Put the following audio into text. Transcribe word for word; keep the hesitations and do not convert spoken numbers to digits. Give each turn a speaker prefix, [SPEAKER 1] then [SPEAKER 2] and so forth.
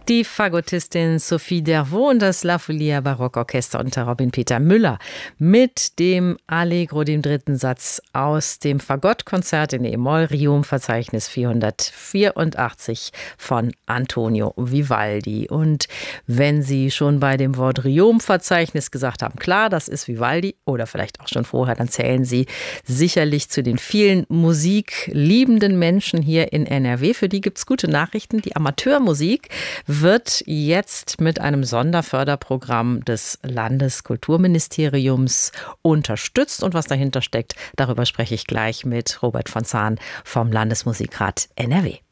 [SPEAKER 1] Die Fagottistin Sophie Dervaux und das La Folia Barockorchester unter Robin Peter Müller mit dem Allegro, dem dritten Satz aus dem Fagottkonzert in E-Moll, Riom-Verzeichnis vierhundertvierundachtzig von Antonio Vivaldi. Und wenn Sie schon bei dem Wort Riom-Verzeichnis gesagt haben, klar, das ist Vivaldi oder vielleicht auch schon vorher, dann zählen Sie sicherlich zu den vielen musikliebenden Menschen hier in N R W. Für die gibt es gute Nachrichten. Die Amateurmusik wird jetzt mit einem Sonderförderprogramm des Landeskulturministeriums unterstützt. Und was dahinter steckt, darüber spreche ich gleich mit Robert von Zahn vom Landesmusikrat N R W.